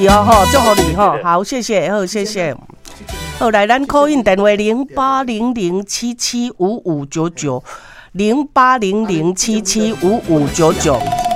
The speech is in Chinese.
哦吼，祝福你吼，好，谢谢，好，谢谢。好，来，咱 call in 电话0800775599，0800775599。